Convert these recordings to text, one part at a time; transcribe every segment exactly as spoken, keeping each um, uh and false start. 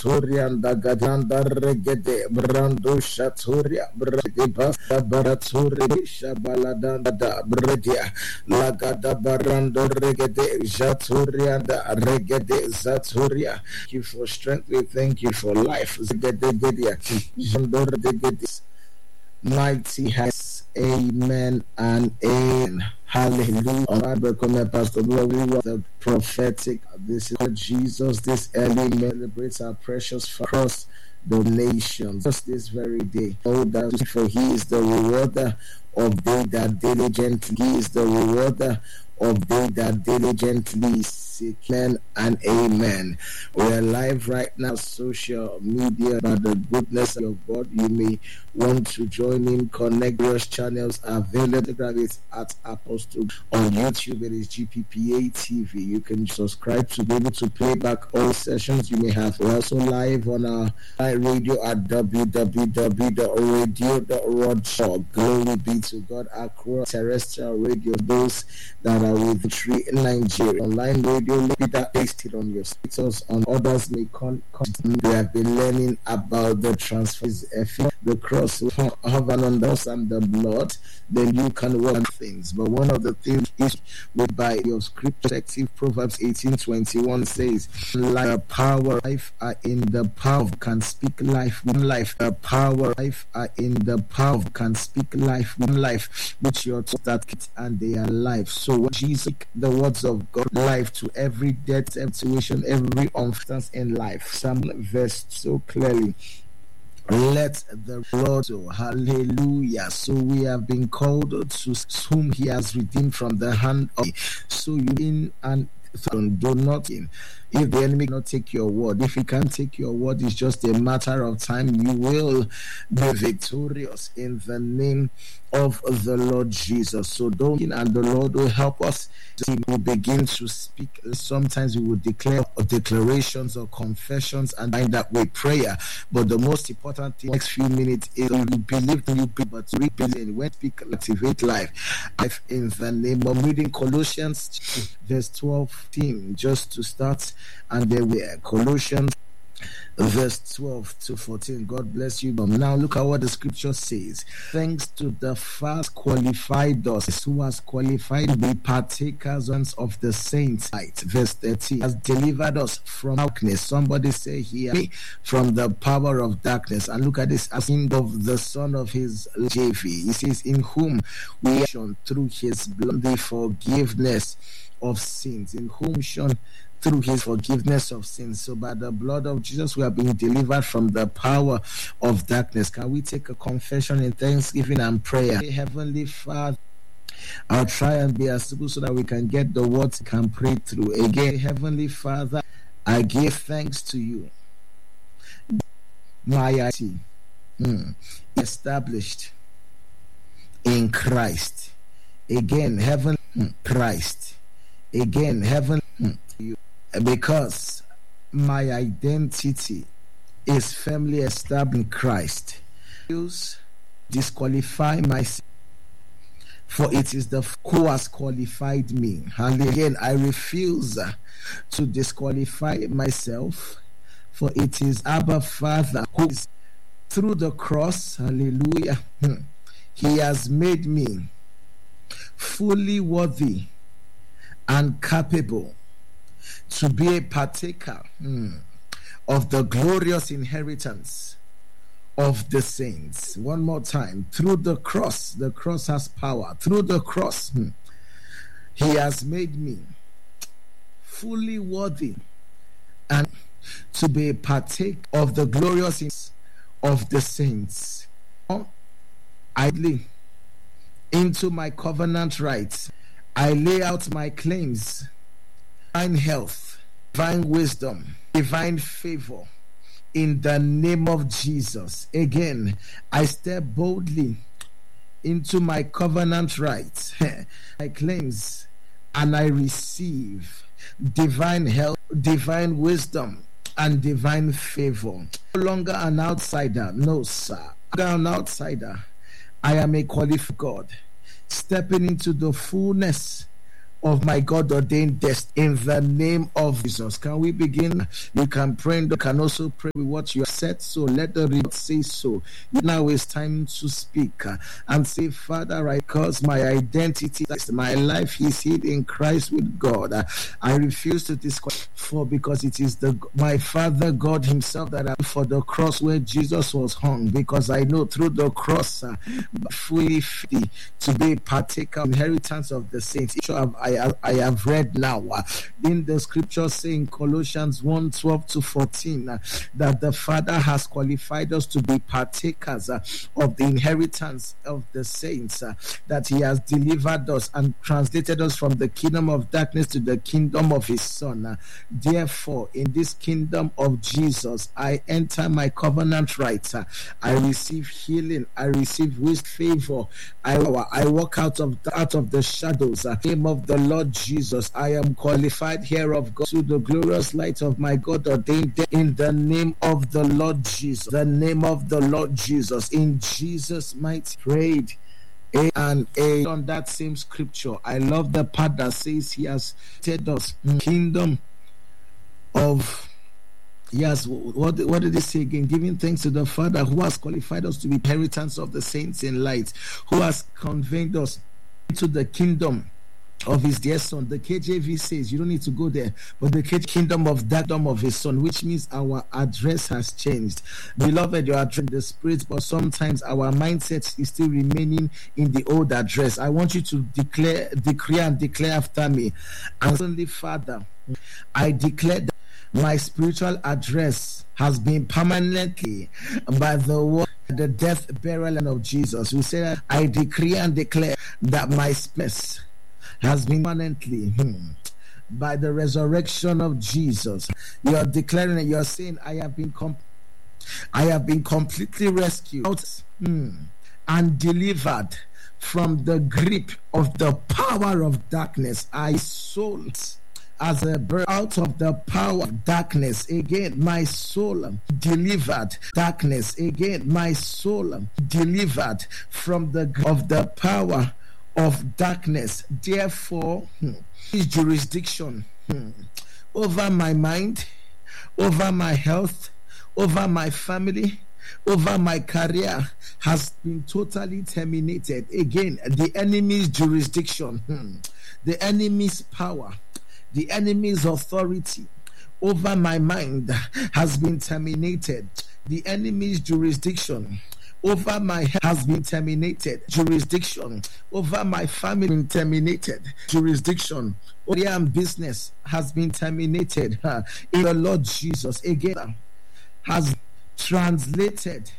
Soria Dagadanda Regede Brando Shatoria Brede Basta Baratsuri Shabaladanda Bredia Lagada Barando Regede Jatoria da Regede Zatoria. Thank you for strength, we thank you for life. Mighty has amen and amen. Hallelujah. I welcome Pastor Glory, the prophetic. This is Jesus. This early celebrates our precious across the nations. Just this very day. Oh, that for He is the rewarder of they that diligently. He is the rewarder of they that diligently seek. Amen and amen. We are live right now, social media. By the goodness of God, you may want to join in. Connect. Various channels are available. It's at Apostle. On YouTube, it is G P P A T V. You can subscribe to be able to play back all sessions you may have. We're also live on our radio at w w w dot radio dot org. Glory be to God. Across terrestrial radio, those that are with the tree in Nigeria. Online radio, look at that pasted on your status. On others may come. We have been learning about the transfers effect, the cross of an us and the blood. Then you can work things. But one of the things is with by your scripture perspective, Proverbs eighteen twenty-one says, like the power life are in the power of can speak life with life. The power life are in the power of can speak life with life, which you're taught that and they are life. So when Jesus, the words of God, life to every death situation, every unstance in life. Some verse so clearly. Let the Lord, oh, hallelujah. So we have been called to whom He has redeemed from the hand of. So you in and do not in. If the enemy cannot take your word, if he can't take your word, it's just a matter of time. You will be victorious in the name of the Lord Jesus. So don't, and the Lord will help us. He will begin to speak. Sometimes we will declare declarations or confessions and find that way prayer. But the most important thing next few minutes is you believe you be but rebuilding when speak activate life. Life in the name of reading Colossians verse twelve, just to start, and there we are. Colossians verse twelve to fourteen. God bless you. Now look at what the scripture says. Thanks to the first qualified us who has qualified to be partakers of the saints light. Verse thirteen has delivered us from darkness. Somebody say here, from the power of darkness. And look at this, as in of the Son of His J V. He says, in whom we shone through His blood the forgiveness of sins. In whom shone through His forgiveness of sins. So by the blood of Jesus, we are being delivered from the power of darkness. Can we take a confession in thanksgiving and prayer? Heavenly Father, I'll try and be as simple so that we can get the words we can pray through. Again, Heavenly Father, I give thanks to you. My I T mm, established in Christ. Again, heaven, mm, Christ. Again, heaven, mm, you. Because my identity is firmly established in Christ. Disqualify myself, for it is the who has qualified me. And again, I refuse to disqualify myself, for it is Abba Father who is through the cross. Hallelujah. He has made me fully worthy and capable to be a partaker hmm, of the glorious inheritance of the saints. One more time. Through the cross, the cross has power. Through the cross, hmm, He has made me fully worthy and to be a partaker of the glorious of the saints. Idly into my covenant rights, I lay out my claims. Divine health, divine wisdom, divine favor in the name of Jesus. Again, I step boldly into my covenant rights, my claims, and I receive divine health, divine wisdom, and divine favor. No longer an outsider, no sir. No longer an outsider. I am a qualified God, stepping into the fullness of my God ordained destiny in the name of Jesus. Can we begin? You can pray and you can also pray with what you have said. So let the read say so. Now it's time to speak uh, and say, Father, I cause my identity, my life is hid in Christ with God. Uh, I refuse to disqualify for because it is the my Father God himself that I for the cross where Jesus was hung, because I know through the cross uh, fully free to be partaker of inheritance of the saints. I have, I have read now uh, in the scripture saying Colossians one twelve to fourteen uh, that the Father has qualified us to be partakers uh, of the inheritance of the saints, uh, that he has delivered us and translated us from the kingdom of darkness to the kingdom of his Son. Uh, therefore, in this kingdom of Jesus, I enter my covenant rights. Uh, I receive healing. I receive wisdom, favor. I, I walk out of out of the shadows. Uh, name of the Lord Jesus, I am qualified here of God to the glorious light of my God ordained in the name of the Lord Jesus. The name of the Lord Jesus. In Jesus' mighty prayed. A and A on that same scripture. I love the part that says he has said us kingdom of yes, what, what did he say again? Giving thanks to the Father who has qualified us to be inheritance of the saints in light, who has conveyed us into the kingdom of his dear Son. The K J V says you don't need to go there, but the kingdom of that kingdom of his Son, which means our address has changed. Beloved, you are in the spirit, but sometimes our mindset is still remaining in the old address. I want you to declare, decree and declare after me. And suddenly, Father, I declare that my spiritual address has been permanently by the word, the death, burial, and of Jesus. We say that I decree and declare that my space has been permanently hmm, by the resurrection of Jesus. You are declaring it. You are saying, I have been com- I have been completely rescued out, hmm, and delivered from the grip of the power of darkness. I soul as a bird out of the power of darkness. Again, my soul delivered darkness. Again, my soul delivered from the of the power of darkness. Therefore, hmm, his jurisdiction hmm, over my mind, over my health, over my family, over my career has been totally terminated. Again, the enemy's jurisdiction, hmm, the enemy's power, the enemy's authority over my mind has been terminated. The enemy's jurisdiction over my health has been terminated. Jurisdiction over my family been terminated. Jurisdiction over my business has been terminated. In the Lord Jesus again has translated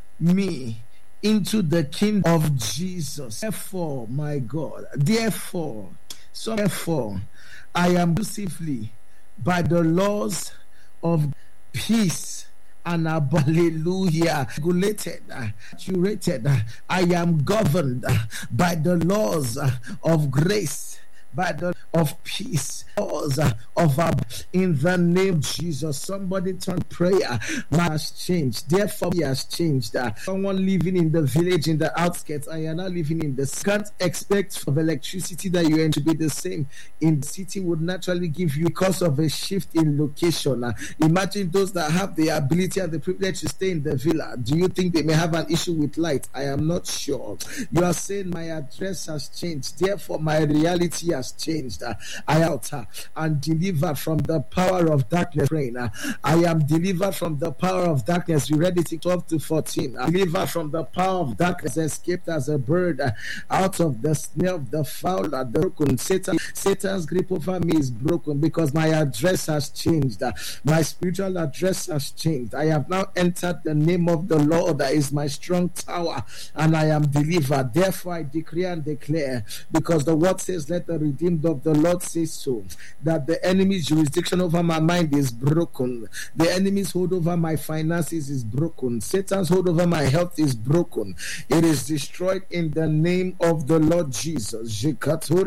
me into the kingdom of Jesus. Therefore, my God, therefore, so therefore, I am exclusively by the laws of peace and hallelujah, regulated, curated. I am governed by the laws of grace, by the of peace, laws of our, in the name of Jesus. Somebody turn prayer. Man has changed. Therefore, he has changed. Uh, someone living in the village, in the outskirts, I am now living in the can't expect of electricity that you are to be the same in the city would naturally give you because of a shift in location. Uh, imagine those that have the ability and the privilege to stay in the villa. Do you think they may have an issue with light? I am not sure. You are saying my address has changed. Therefore, my reality has changed. Uh, I am out uh, and delivered from the power of darkness. Rain. Uh, I am delivered from the power of darkness. You read it in twelve to fourteen. Uh, delivered from the power of darkness, escaped as a bird uh, out of the snare of the fowl. Uh, the broken Satan, Satan's grip over me is broken because my address has changed. Uh, my spiritual address has changed. I have now entered the name of the Lord that is my strong tower, and I am delivered. Therefore, I decree and declare, because the word says, "Let the redeemed of the Lord say so," that the enemy's jurisdiction over my mind is broken. The enemy's hold over my finances is broken. Satan's hold over my health is broken. It is destroyed in the name of the Lord Jesus. The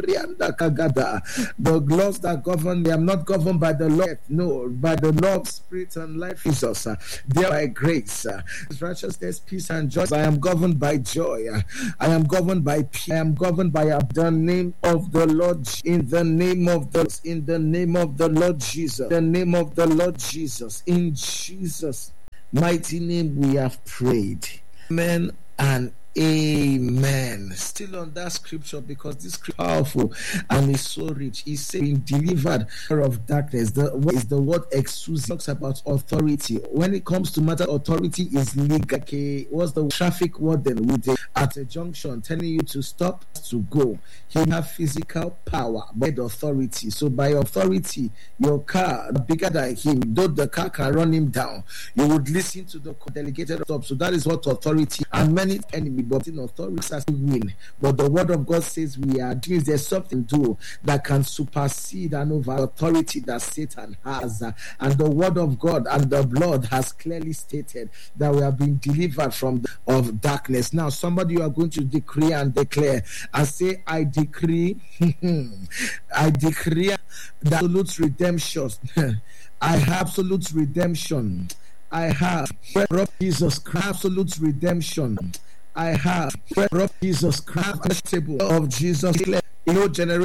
laws that govern me, I'm not governed by the law, no, by the law of spirit and life, Jesus. There by grace, righteousness, peace, and joy. I am governed by joy. I am governed by peace. I am governed by the name of the Lord Lord, in the name of the in the name of the Lord Jesus, in the name of the Lord Jesus, in Jesus' mighty name we have prayed. Amen and amen. Still on that scripture, because this scripture is powerful and is so rich. He's saying delivered of darkness. The word is the word exousia. Talks about authority. When it comes to matter, authority is legal. Okay, what's the traffic warden with the, at a junction telling you to stop, to go? He have physical power, but authority. So by authority, your car bigger than him, though the car can run him down, you would listen to the delegated stop. So that is what authority. And many enemies, but in authority has to win. But the word of God says we are doing, there's something to do that can supersede and over authority that Satan has. And the word of God and the blood has clearly stated that we have been delivered from the, of darkness. Now somebody, you are going to decree and declare and say, I decree I decree the absolute redemption. I have absolute redemption. I have Jesus Christ, absolute redemption. I have Jesus Christ, of Jesus, no generation